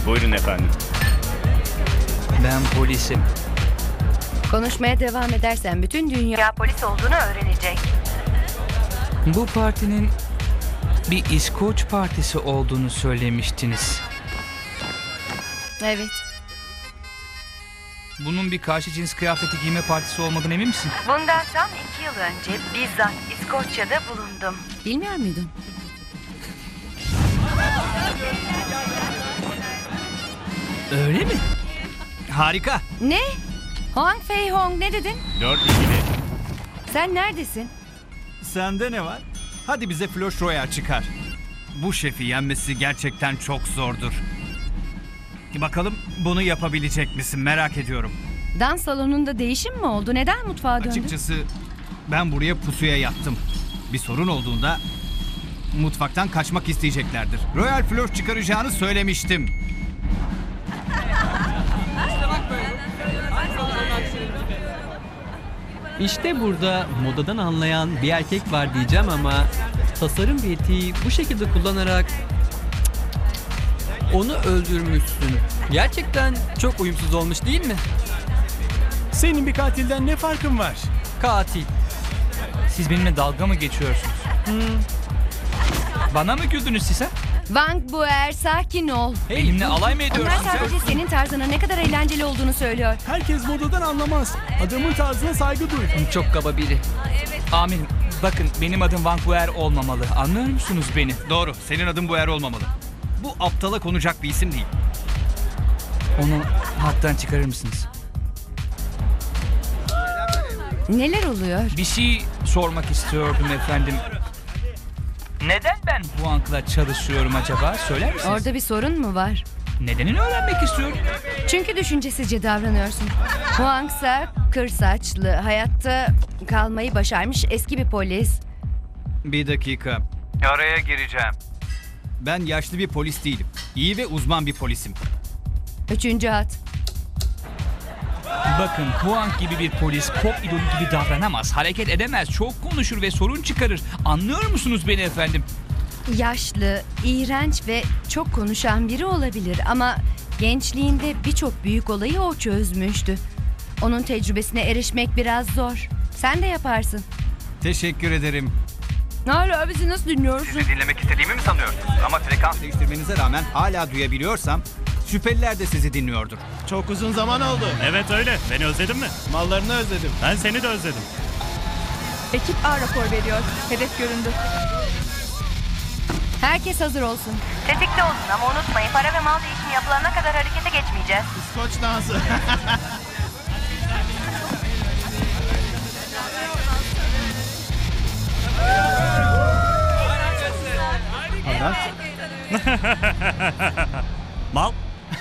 Buyurun efendim. Ben polisim. Konuşmaya devam edersen bütün dünya polis olduğunu öğrenecek. Bu partinin bir İskoç partisi olduğunu söylemiştiniz. Evet. Bunun bir karşı cins kıyafeti giyme partisi olmadığına emin misin? Bundan tam 2 yıl önce bizzat İskoçya'da bulundum. Bilmiyor muydun? Öyle mi? Harika. Ne? Hong Fei Hong ne dedin? 4-2'de. Sen neredesin? Sende ne var? Hadi bize Flush Royale çıkar. Bu şefi yenmesi gerçekten çok zordur. Bakalım bunu yapabilecek misin, merak ediyorum. Dans salonunda değişim mi oldu? Neden mutfağa döndün? Açıkçası ben buraya pusuya yattım. Bir sorun olduğunda mutfaktan kaçmak isteyeceklerdir. Royal Flush çıkaracağını söylemiştim. İşte burada modadan anlayan bir erkek var diyeceğim ama tasarım bir etiği bu şekilde kullanarak onu öldürmüşsün. Gerçekten çok uyumsuz olmuş değil mi? Senin bir katilden ne farkın var? Katil. Siz benimle dalga mı geçiyorsunuz? Bana mı güldünüz siz ha? Wang Buer sakin ol. Benimle alay mı Onlar ediyorsunuz? sadece senin tarzının ne kadar eğlenceli olduğunu söylüyor. Herkes modadan anlamaz. Adamın tarzına saygı duy. Çok kaba biri. Amirim, bakın benim adım Wang Buer olmamalı. Anlıyor musunuz beni? Doğru, senin adın bu olmamalı. Bu aptala konacak bir isim değil. Onu hattan çıkarır mısınız? Neler oluyor? Bir şey sormak istiyordum efendim. Neden ben Huang'la çalışıyorum acaba? Söyler misiniz? Orada bir sorun mu var? Nedenini öğrenmek istiyorum. Çünkü düşüncesizce davranıyorsun. Huang ise kır saçlı, hayatta kalmayı başarmış eski bir polis. Bir dakika. Araya gireceğim. Ben yaşlı bir polis değilim. İyi ve uzman bir polisim. 3. hat. Bakın Huang gibi bir polis pop idolü gibi davranamaz, hareket edemez, çok konuşur ve sorun çıkarır. Anlıyor musunuz beni efendim? Yaşlı, iğrenç ve çok konuşan biri olabilir ama gençliğinde birçok büyük olayı o çözmüştü. Onun tecrübesine erişmek biraz zor. Sen de yaparsın. Teşekkür ederim. Hala bizi nasıl dinliyorsun? Dinlemek istediğimi mi sanıyorsunuz? Ama frekans değiştirmenize rağmen hala duyabiliyorsam şüpheliler de sizi dinliyordur. Çok uzun zaman oldu. Evet öyle. Beni özledin mi? Mallarını özledim. Ben seni de özledim. Ekip A rapor veriyor. Hedef göründü. Herkes hazır olsun. Tetikte olun ama unutmayın para ve mal değişimi yapılana kadar harekete geçmeyeceğiz. İskoç dansı.